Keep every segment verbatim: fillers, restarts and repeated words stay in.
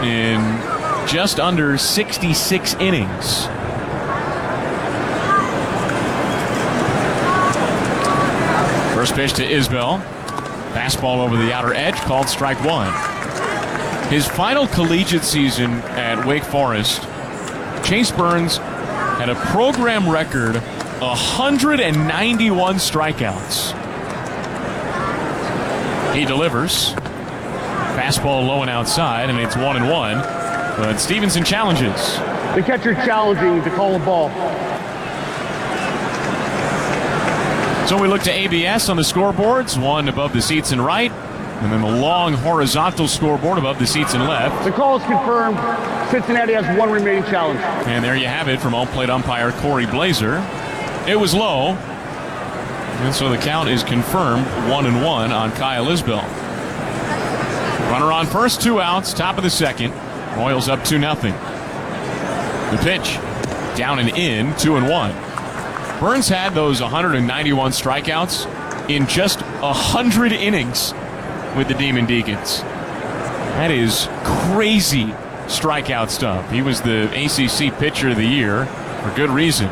in just under sixty-six innings. First pitch to Isbell. Fastball over the outer edge, called strike one. His final collegiate season at Wake Forest, Chase Burns had a program record one hundred ninety-one strikeouts. He delivers. Fastball low and outside, and it's one and one. But Stevenson challenges. The catcher challenging to call a ball. So we look to A B S on the scoreboards, one above the seats and right, and then the long horizontal scoreboard above the seats and left. The call is confirmed. Cincinnati has one remaining challenge. And there you have it from home plate umpire Corey Blazer. It was low, and so the count is confirmed, one and one on Kyle Isbell. Runner on first, two outs, top of the second. Royals up two nothing. The pitch, down and in, two and one. Burns had those one hundred ninety-one strikeouts in just one hundred innings with the Demon Deacons. That is crazy strikeout stuff. He was the A C C Pitcher of the Year for good reason.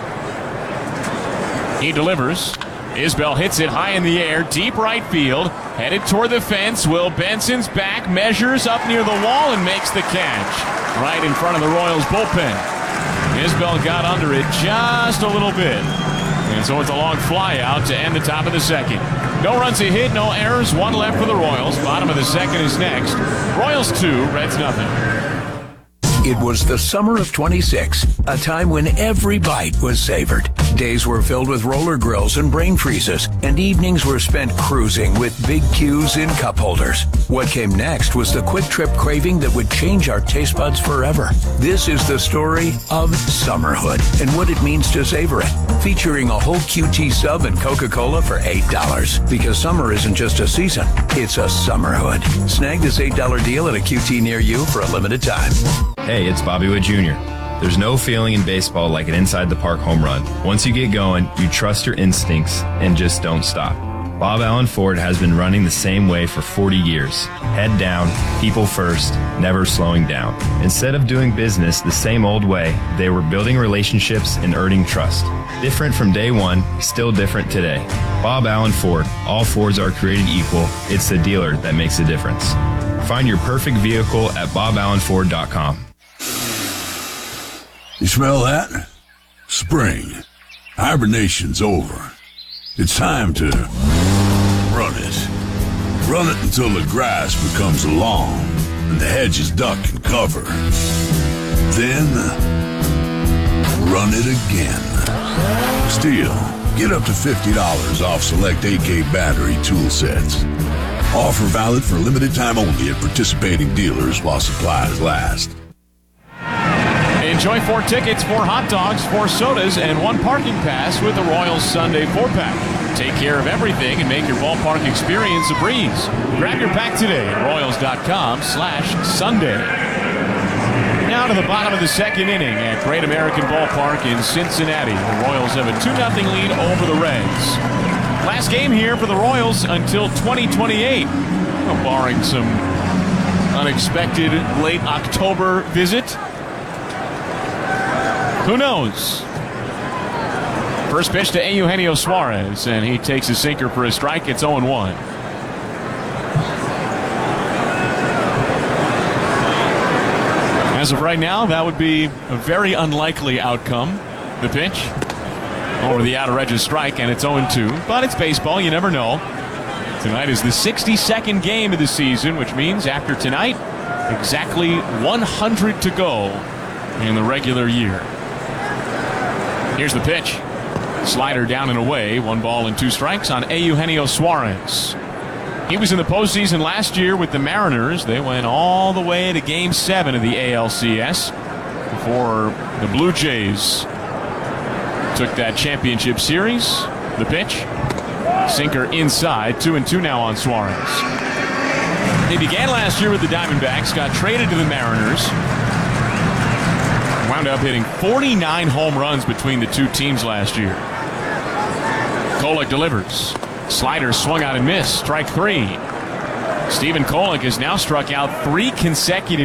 He delivers. Isbell hits it high in the air, deep right field, headed toward the fence. Will Benson's back, measures up near the wall, and makes the catch right in front of the Royals bullpen. Isbell got under it just a little bit. And so it's a long fly out to end the top of the second. No runs a hit, no errors, one left for the Royals. Bottom of the second is next. Royals two, Reds nothing. It was the summer of twenty-six, a time when every bite was savored. Days were filled with roller grills and brain freezes, and evenings were spent cruising with Big Q's in cup holders. What came next was the quick trip craving that would change our taste buds forever. This is the story of Summerhood and what it means to savor it. Featuring a whole Q T sub and Coca-Cola for eight dollars. Because summer isn't just a season, it's a Summerhood. Snag this eight dollar deal at a Q T near you for a limited time. Hey, it's Bobby Witt Junior There's no feeling in baseball like an inside-the-park home run. Once you get going, you trust your instincts and just don't stop. Bob Allen Ford has been running the same way for forty years. Head down, people first, never slowing down. Instead of doing business the same old way, they were building relationships and earning trust. Different from day one, still different today. Bob Allen Ford. All Fords are created equal. It's the dealer that makes a difference. Find your perfect vehicle at bob allen ford dot com. You smell that? Spring. Hibernation's over. It's time to run it. Run it until the grass becomes long and the hedges duck and cover. Then, run it again. Steel, get up to fifty dollars off select A K battery tool sets. Offer valid for limited time only at participating dealers while supplies last. Enjoy four tickets, four hot dogs, four sodas, and one parking pass with the Royals Sunday four-pack. Take care of everything and make your ballpark experience a breeze. Grab your pack today at royals.com slash Sunday. Now to the bottom of the second inning at Great American Ballpark in Cincinnati. The Royals have a two nothing lead over the Reds. Last game here for the Royals until twenty twenty-eight. Well, barring some unexpected late October visit. Who knows? First pitch to Eugenio Suarez, and he takes a sinker for a strike. It's oh and one. As of right now, that would be a very unlikely outcome. The pitch over the outer edge of strike, and it's oh and two. But it's baseball. You never know. Tonight is the sixty-second game of the season, which means after tonight, exactly one hundred to go in the regular year. Here's the pitch. Slider down and away. One ball and two strikes on Eugenio Suarez. He was in the postseason last year with the Mariners. They went all the way to Game seven of the A L C S before the Blue Jays took that championship series. The pitch. Sinker inside. Two and two now on Suarez. They began last year with the Diamondbacks, got traded to the Mariners. Wound up hitting forty-nine home runs between the two teams last year. Kolek delivers. Slider swung out and missed. Strike three. Stephen Kolek has now struck out three consecutive